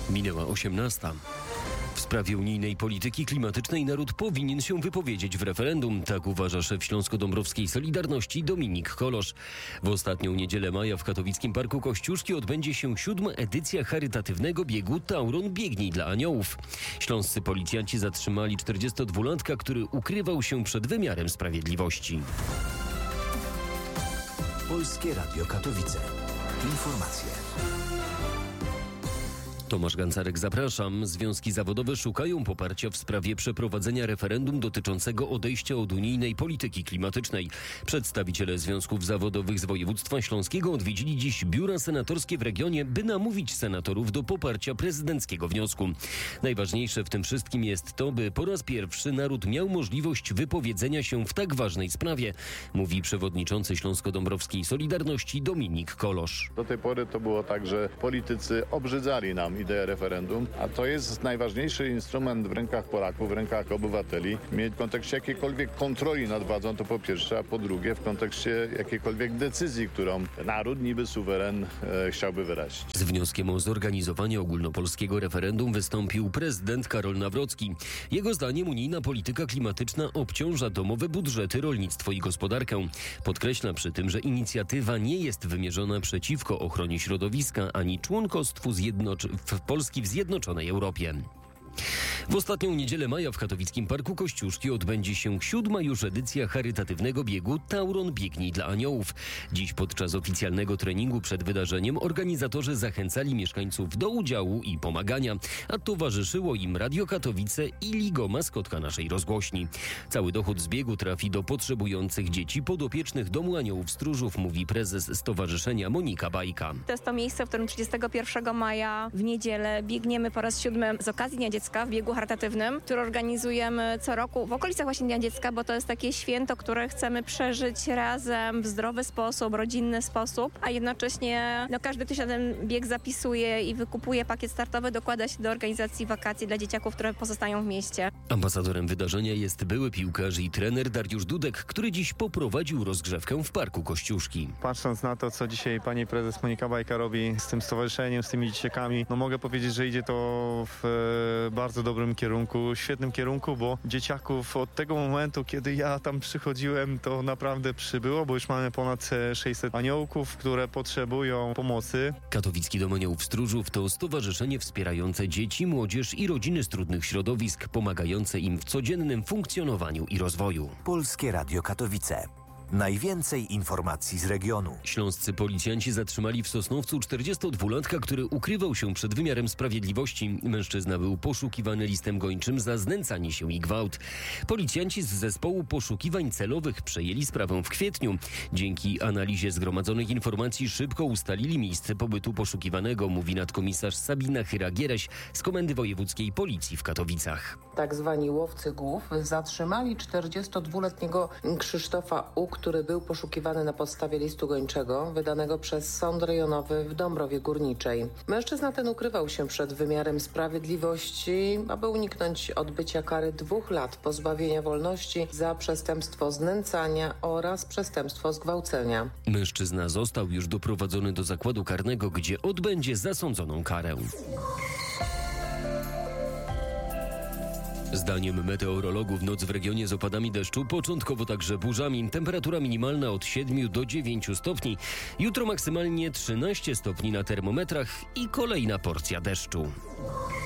Minęła 18. W sprawie unijnej polityki klimatycznej naród powinien się wypowiedzieć w referendum. Tak uważa szef śląsko-dąbrowskiej Solidarności Dominik Kolosz. W ostatnią niedzielę maja w katowickim Parku Kościuszki odbędzie się 7. edycja charytatywnego biegu Tauron Biegnij dla Aniołów. Śląscy policjanci zatrzymali 42-latka, który ukrywał się przed wymiarem sprawiedliwości. Polskie Radio Katowice. Informacje. Tomasz Gancarek, zapraszam. Związki zawodowe szukają poparcia w sprawie przeprowadzenia referendum dotyczącego odejścia od unijnej polityki klimatycznej. Przedstawiciele związków zawodowych z województwa śląskiego odwiedzili dziś biura senatorskie w regionie, by namówić senatorów do poparcia prezydenckiego wniosku. Najważniejsze w tym wszystkim jest to, by po raz pierwszy naród miał możliwość wypowiedzenia się w tak ważnej sprawie, mówi przewodniczący Śląsko-Dąbrowskiej Solidarności Dominik Kolosz. Do tej pory to było tak, że politycy obrzydzali nam ideę referendum, a to jest najważniejszy instrument w rękach Polaków, w rękach obywateli. Mieć w kontekście jakiejkolwiek kontroli nad władzą, to po pierwsze, a po drugie w kontekście jakiejkolwiek decyzji, którą naród, niby suweren, chciałby wyrazić. Z wnioskiem o zorganizowanie ogólnopolskiego referendum wystąpił prezydent Karol Nawrocki. Jego zdaniem unijna polityka klimatyczna obciąża domowe budżety, rolnictwo i gospodarkę. Podkreśla przy tym, że inicjatywa nie jest wymierzona przeciwko ochronie środowiska ani członkostwu Polski w Zjednoczonej Europie. W ostatnią niedzielę maja w katowickim Parku Kościuszki odbędzie się 7. już edycja charytatywnego biegu Tauron Biegnij dla Aniołów. Dziś podczas oficjalnego treningu przed wydarzeniem organizatorzy zachęcali mieszkańców do udziału i pomagania, a towarzyszyło im Radio Katowice i Ligo, maskotka naszej rozgłośni. Cały dochód z biegu trafi do potrzebujących dzieci podopiecznych Domu Aniołów Stróżów, mówi prezes stowarzyszenia Monika Bajka. To jest to miejsce, w którym 31 maja w niedzielę biegniemy po raz 7 z okazji Dnia Dziecka w biegu charytatywnym, który organizujemy co roku w okolicach właśnie Dnia Dziecka, bo to jest takie święto, które chcemy przeżyć razem w zdrowy sposób, rodzinny sposób, a jednocześnie każdy, kto się na ten bieg zapisuje i wykupuje pakiet startowy, dokłada się do organizacji wakacji dla dzieciaków, które pozostają w mieście. Ambasadorem wydarzenia jest były piłkarz i trener Dariusz Dudek, który dziś poprowadził rozgrzewkę w Parku Kościuszki. Patrząc na to, co dzisiaj pani prezes Monika Bajka robi z tym stowarzyszeniem, z tymi dzieciakami, mogę powiedzieć, że idzie to w bardzo dobrym kierunku, świetnym kierunku, bo dzieciaków od tego momentu, kiedy ja tam przychodziłem, to naprawdę przybyło, bo już mamy ponad 600 aniołków, które potrzebują pomocy. Katowicki Dom Aniołów Stróżów to stowarzyszenie wspierające dzieci, młodzież i rodziny z trudnych środowisk, pomagające im w codziennym funkcjonowaniu i rozwoju. Polskie Radio Katowice. Najwięcej informacji z regionu. Śląscy policjanci zatrzymali w Sosnowcu 42-latka, który ukrywał się przed wymiarem sprawiedliwości. Mężczyzna był poszukiwany listem gończym za znęcanie się i gwałt. Policjanci z zespołu poszukiwań celowych przejęli sprawę w kwietniu. Dzięki analizie zgromadzonych informacji szybko ustalili miejsce pobytu poszukiwanego, mówi nadkomisarz Sabina Chyra-Giereś z Komendy Wojewódzkiej Policji w Katowicach. Tak zwani łowcy głów zatrzymali 42-letniego Krzysztofa U., który był poszukiwany na podstawie listu gończego wydanego przez Sąd Rejonowy w Dąbrowie Górniczej. Mężczyzna ten ukrywał się przed wymiarem sprawiedliwości, aby uniknąć odbycia kary 2 lat pozbawienia wolności za przestępstwo znęcania oraz przestępstwo zgwałcenia. Mężczyzna został już doprowadzony do zakładu karnego, gdzie odbędzie zasądzoną karę. Zdaniem meteorologów noc w regionie z opadami deszczu, początkowo także burzami. Temperatura minimalna od 7 do 9 stopni. Jutro maksymalnie 13 stopni na termometrach i kolejna porcja deszczu.